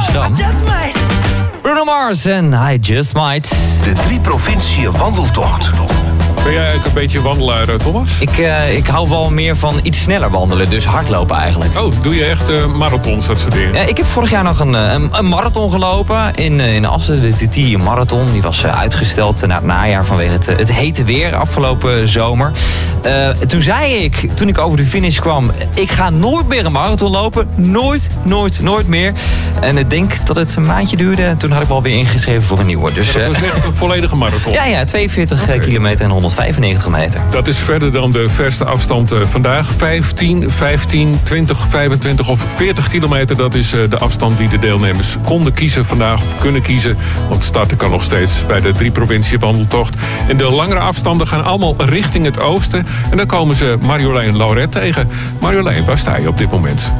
Amsterdam. Bruno Mars en I Just Might. De 3 provinciën wandeltocht. Ben jij eigenlijk een beetje wandelaar, Thomas? Ik hou wel meer van iets sneller wandelen, dus hardlopen eigenlijk. Oh, doe je echt marathons, dat soort dingen? Ja, ik heb vorig jaar nog een marathon gelopen in Assen. De TT Marathon. Die was uitgesteld naar het najaar vanwege het hete weer afgelopen zomer. Toen zei ik, toen ik over de finish kwam, ik ga nooit meer een marathon lopen. Nooit meer. En ik denk dat het een maandje duurde. En toen had ik me alweer ingeschreven voor een nieuwe. Dus, dat was echt een volledige marathon? Ja, 42 kilometer en 195 meter. Dat is verder dan de verste afstand vandaag. 15, 20, 25 of 40 kilometer. Dat is de afstand die de deelnemers konden kiezen vandaag. Of kunnen kiezen. Want starten kan nog steeds bij de 3 provincie wandeltocht. En de langere afstanden gaan allemaal richting het oosten. En dan komen ze Marjolein Lauret tegen. Marjolein, waar sta je op dit moment?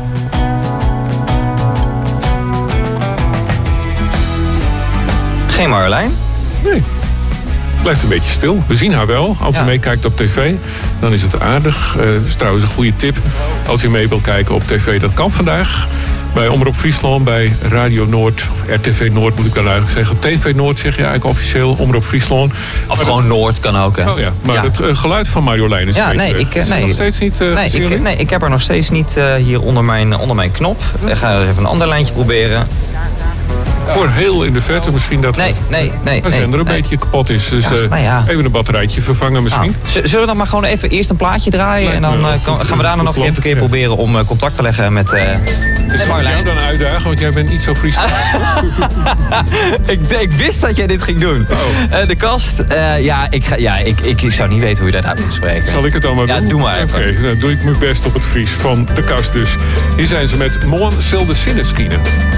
Geen Marjolein? Nee. Blijft een beetje stil. We zien haar wel. Als ze meekijkt op tv, dan is het aardig. Is trouwens een goede tip. Als je mee wil kijken op tv, dat kan vandaag. Bij Omroep Friesland, bij Radio Noord, of RTV Noord moet ik dan eigenlijk zeggen. TV Noord zeg je eigenlijk officieel, Omroep Friesland. Of maar gewoon Noord kan ook. Oh ja, maar het geluid van Marjolein is nog steeds niet ik heb haar nog steeds niet hier onder mijn knop. Ik ga even een ander lijntje proberen. Voor heel in de verte misschien dat de zender een beetje kapot is. Dus even een batterijtje vervangen misschien. Zullen we dan maar gewoon even eerst een plaatje draaien? En dan gaan we daarna nog even een keer proberen om contact te leggen met Marjolein. Ik jou dan uitdagen, want jij bent niet zo Fries. Ik wist dat jij dit ging doen. De kast, ik zou niet weten hoe je dat uit moet spreken. Zal ik het dan maar doen? Ja, doe maar even. Oké, dan doe ik mijn best op het Fries van de kast dus. Hier zijn ze met Moan Silde Sinneschienen.